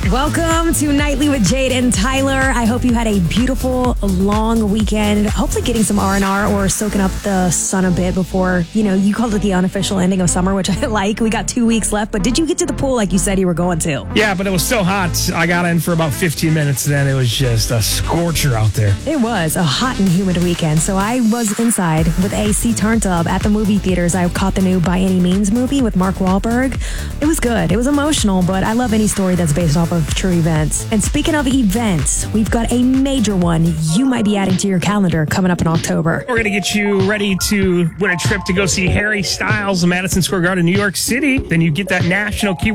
Welcome to Nightly with Jade and Tyler. I hope you had a beautiful, long weekend. Hopefully getting some R&R or soaking up the sun a bit before, you called it the unofficial ending of summer, which I like. We got 2 weeks left, but did you get to the pool like you said you were going to? Yeah, but it was so hot. I got in for about 15 minutes, then it was just a scorcher out there. It was a hot and humid weekend, so I was inside with AC turned up at the movie theaters. I caught the new By Any Means movie with Mark Wahlberg. It was good. It was emotional, but I love any story that's based off of true events. And speaking of events, we've got a major one you might be adding to your calendar coming up in October. We're going to get you ready to win a trip to go see Harry Styles in Madison Square Garden, New York City. Then you get that national